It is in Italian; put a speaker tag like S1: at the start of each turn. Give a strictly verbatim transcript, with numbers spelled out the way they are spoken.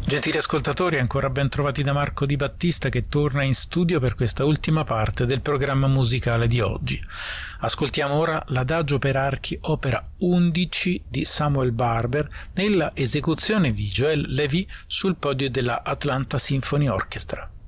S1: Gentili ascoltatori, ancora ben trovati da Marco Di Battista, che torna in studio per questa ultima parte del programma musicale di oggi. Ascoltiamo ora l'Adagio per archi opera undici di Samuel Barber nella esecuzione di Joel Levy sul podio della Atlanta Symphony Orchestra.